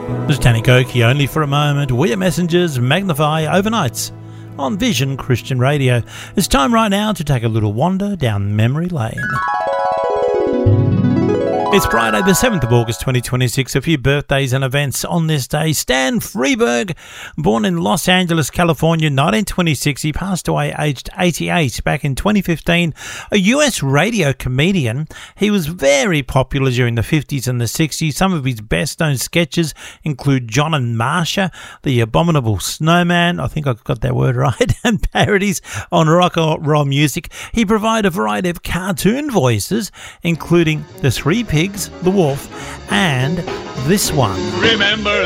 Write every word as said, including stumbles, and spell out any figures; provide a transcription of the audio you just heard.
There's Tanny Koki, Only for a Moment, We Are Messengers, Magnify, Overnights on Vision Christian Radio. It's time right now to take a little wander down memory lane. It's Friday the seventh of August twenty twenty-six. A few birthdays and events on this day. Stan Freberg, born in Los Angeles, California, nineteen twenty-six. He passed away aged eighty-eight back in twenty fifteen. A U S radio comedian. He was very popular during the fifties and the sixties. Some of his best known sketches include John and Marcia, The Abominable Snowman, I think I got that word right, and parodies on rock or roll music. He provided a variety of cartoon voices, including The Three Pigs, The Wolf, and this one. Remember